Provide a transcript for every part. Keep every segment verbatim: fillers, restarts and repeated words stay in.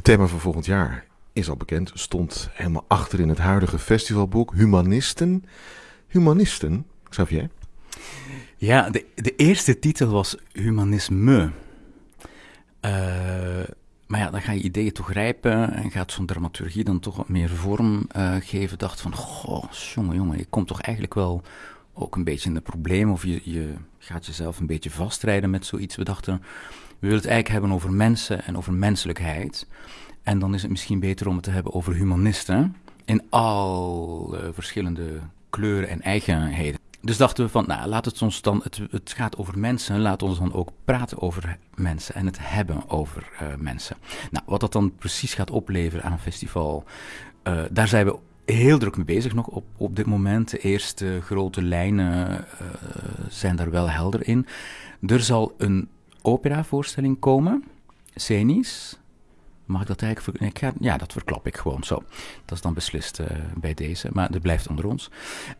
thema voor volgend jaar is al bekend. Stond helemaal achter in het huidige festivalboek. Humanisten. Humanisten, Xavier? Ja, de, de eerste titel was Humanisme. Uh, maar ja, dan ga je ideeën toch rijpen en gaat zo'n dramaturgie dan toch wat meer vorm uh, geven. Dacht van, goh, jongen, jongen, je komt toch eigenlijk wel ook een beetje in de problemen. Of je, je gaat jezelf een beetje vastrijden met zoiets. We dachten, we willen het eigenlijk hebben over mensen en over menselijkheid. En dan is het misschien beter om het te hebben over humanisten. In al uh, verschillende kleuren en eigenheden. Dus dachten we van, nou, laat het ons dan, het, het gaat over mensen, laat ons dan ook praten over mensen en het hebben over uh, mensen. Nou, wat dat dan precies gaat opleveren aan een festival, uh, daar zijn we heel druk mee bezig nog op, op dit moment. De eerste grote lijnen uh, zijn daar wel helder in. Er zal een operavoorstelling komen, scenisch. Mag ik dat eigenlijk... Ik ga, ja, dat verklap ik gewoon zo. Dat is dan beslist uh, bij deze, maar dat blijft onder ons.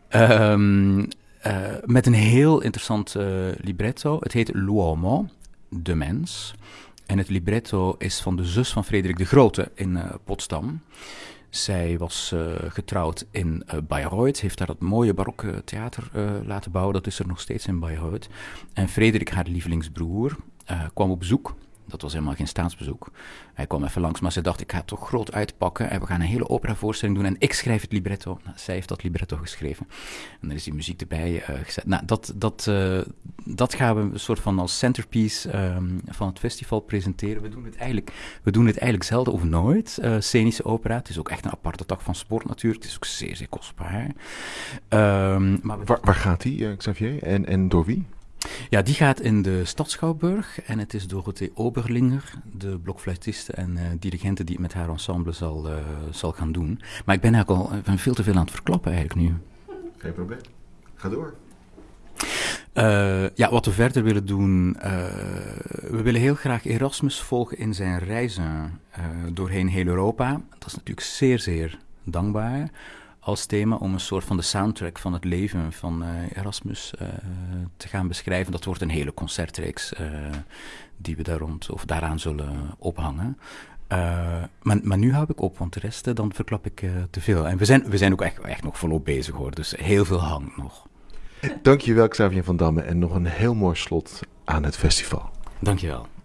Um, uh, met een heel interessant uh, libretto. Het heet L'Uomo, de mens. En het libretto is van de zus van Frederik de Grote in uh, Potsdam. Zij was uh, getrouwd in uh, Bayreuth, heeft daar dat mooie barokke theater uh, laten bouwen. Dat is er nog steeds in Bayreuth. En Frederik, haar lievelingsbroer, uh, kwam op bezoek. Dat was helemaal geen staatsbezoek. Hij kwam even langs, maar ze dacht, ik ga het toch groot uitpakken. En we gaan een hele operavoorstelling doen. En ik schrijf het libretto. Nou, zij heeft dat libretto geschreven. En dan is die muziek erbij uh, gezet. Nou, dat, dat, uh, dat gaan we een soort van als centerpiece um, van het festival presenteren. We doen het eigenlijk, we doen het eigenlijk zelden of nooit. Uh, scenische opera. Het is ook echt een aparte tak van sport natuurlijk. Het is ook zeer, zeer kostbaar. Um, maar we... waar, waar gaat die, uh, Xavier? En, en door wie? Ja, die gaat in de Stadsschouwburg en het is Dorothee Oberlinger, de blokfluitiste en uh, dirigente die het met haar ensemble zal, uh, zal gaan doen. Maar ik ben eigenlijk al ben veel te veel aan het verklappen eigenlijk nu. Geen probleem. Ga door. Uh, ja, wat we verder willen doen, uh, we willen heel graag Erasmus volgen in zijn reizen uh, doorheen heel Europa. Dat is natuurlijk zeer, zeer dankbaar. Als thema om een soort van de soundtrack van het leven van uh, Erasmus uh, te gaan beschrijven. Dat wordt een hele concertreeks uh, die we daar rond, of daaraan zullen ophangen. Uh, maar, maar nu hou ik op, want de rest uh, dan verklap ik uh, te veel. En we zijn, we zijn ook echt, echt nog volop bezig hoor, dus heel veel hangt nog. Dankjewel Xavier van Damme en nog een heel mooi slot aan het festival. Dankjewel.